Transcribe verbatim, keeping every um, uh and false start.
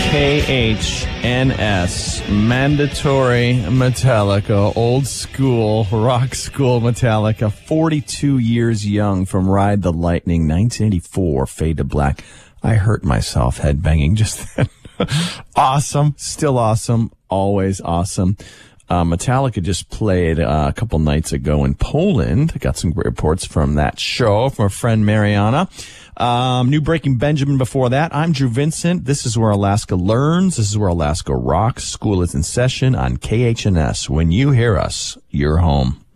K H N S, mandatory Metallica, old school, rock school Metallica, forty-two years young from Ride the Lightning, nineteen eighty-four, Fade to Black. I hurt myself headbanging just then. Awesome, still awesome, always awesome. Uh, Metallica just played uh, a couple nights ago in Poland. I got some great reports from that show from our friend Mariana. Um, new Breaking Benjamin before that. I'm Drew Vincent. This is where Alaska learns. This is where Alaska rocks. School is in session on K H N S. When you hear us, you're home.